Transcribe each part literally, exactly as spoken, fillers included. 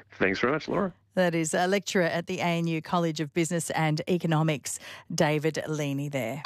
Thanks very much, Laura. That is a lecturer at the A N U College of Business and Economics, David Leaney there.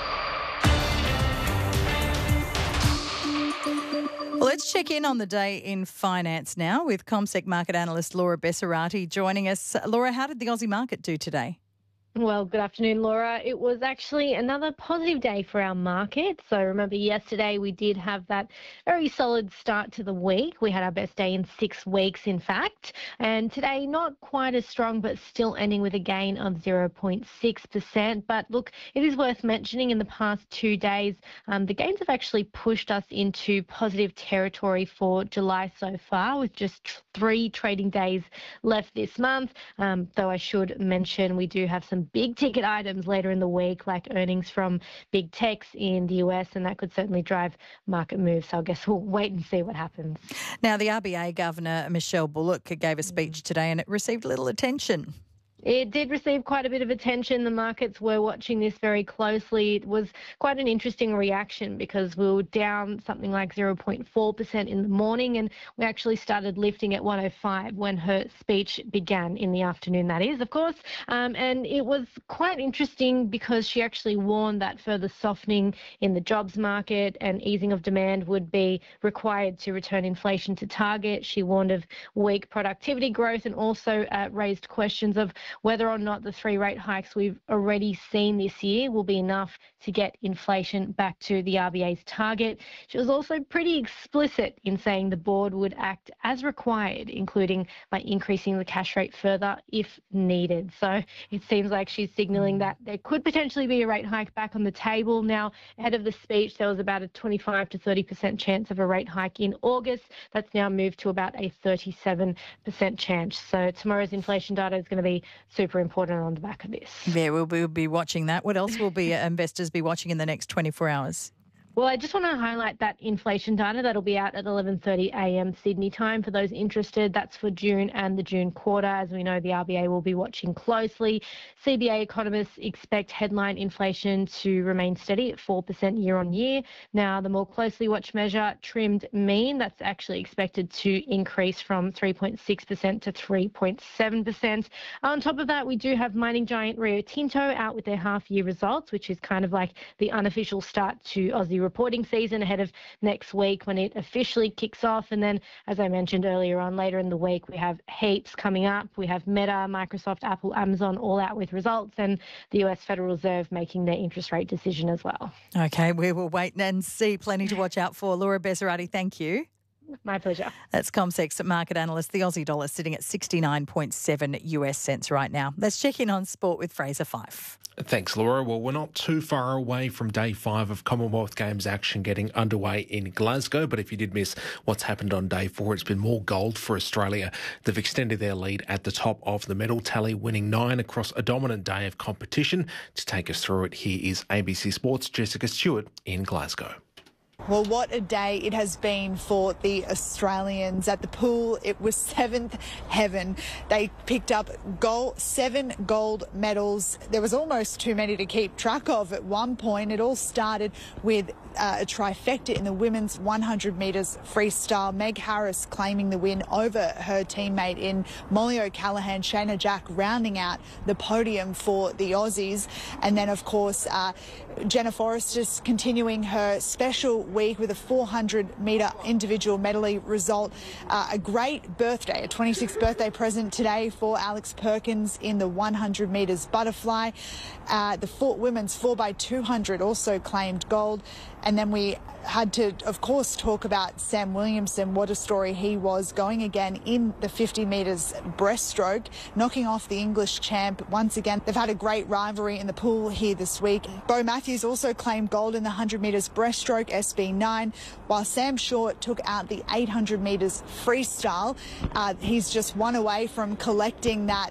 Well, let's check in on the day in finance now with CommSec market analyst Laura Bessarati joining us. Laura, how did the Aussie market do today? Well, good afternoon, Laura. It was actually another positive day for our market. So remember yesterday we did have that very solid start to the week. We had our best day in six weeks, in fact. And today not quite as strong, but still ending with a gain of zero point six percent. But look, it is worth mentioning in the past two days, um, the gains have actually pushed us into positive territory for July so far, with just three trading days left this month. Um, though I should mention we do have some big ticket items later in the week, like earnings from big techs in the U S, and that could certainly drive market moves. So I guess we'll wait and see what happens. Now, the R B A Governor, Michelle Bullock, gave a speech today and it received little attention. It did receive quite a bit of attention. The markets were watching this very closely. It was quite an interesting reaction because we were down something like zero point four percent in the morning, and we actually started lifting at one oh five when her speech began in the afternoon, that is, of course. Um, and it was quite interesting because she actually warned that further softening in the jobs market and easing of demand would be required to return inflation to target. She warned of weak productivity growth and also uh, raised questions of whether or not the three rate hikes we've already seen this year will be enough to get inflation back to the R B A's target. She was also pretty explicit in saying the board would act as required, including by increasing the cash rate further if needed. So it seems like she's signalling that there could potentially be a rate hike back on the table. Now, ahead of the speech, there was about a twenty-five to thirty percent chance of a rate hike in August. That's now moved to about a thirty-seven percent chance. So tomorrow's inflation data is going to be super important on the back of this. Yeah, we'll, we'll be watching that. What else will be uh, investors be watching in the next twenty-four hours? Well, I just want to highlight that inflation data that'll be out at eleven thirty a m Sydney time for those interested. That's for June and the June quarter. As we know, the R B A will be watching closely. C B A economists expect headline inflation to remain steady at four percent year on year. Now, the more closely watched measure, trimmed mean, that's actually expected to increase from three point six percent to three point seven percent. On top of that, we do have mining giant Rio Tinto out with their half-year results, which is kind of like the unofficial start to Aussie reporting season ahead of next week when it officially kicks off. And then, as I mentioned earlier on, later in the week, we have heaps coming up. We have Meta, Microsoft, Apple, Amazon all out with results, and the U S Federal Reserve making their interest rate decision as well. Okay, we will wait and see. Plenty to watch out for. Laura Bessarati, thank you. My pleasure. That's CommSec's market analyst. The Aussie dollar sitting at sixty-nine point seven U S cents right now. Let's check in on sport with Fraser Fife. Thanks, Laura. Well, we're not too far away from day five of Commonwealth Games action getting underway in Glasgow. But if you did miss what's happened on day four, it's been more gold for Australia. They've extended their lead at the top of the medal tally, winning nine across a dominant day of competition. To take us through it, here is A B C Sports' Jessica Stewart in Glasgow. Well, what a day it has been for the Australians. At the pool, it was seventh heaven. They picked up gold, seven gold medals. There was almost too many to keep track of at one point. It all started with uh, a trifecta in the women's one hundred metres freestyle. Meg Harris claiming the win over her teammate in Molly O'Callaghan. Shayna Jack rounding out the podium for the Aussies. And then, of course, uh, Jenna Forrester continuing her special week with a four hundred metre individual medley result. Uh, a great birthday, a twenty-sixth birthday present today for Alex Perkins in the one hundred metres butterfly. Uh, the four, women's four by two hundred also claimed gold. And then we had to, of course, talk about Sam Williamson. What a story he was, going again in the fifty metres breaststroke, knocking off the English champ once again. They've had a great rivalry in the pool here this week. Bo Matthews also claimed gold in the one hundred metres breaststroke, S B nine, while Sam Short took out the eight hundred metres freestyle. Uh, he's just one away from collecting that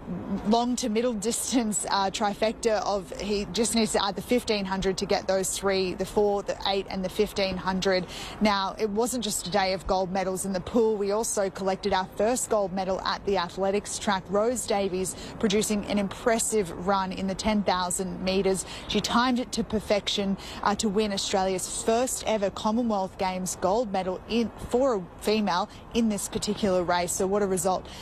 long to middle distance uh, trifecta of, he just needs to add the fifteen hundred to get those three, the four, the eight and the fifteen hundred. Now, it wasn't just a day of gold medals in the pool. We also collected our first gold medal at the athletics track. Rose Davies producing an impressive run in the ten thousand metres. She timed it to perfection uh, to win Australia's first ever Commonwealth Games gold medal in, for a female in this particular race. So what a result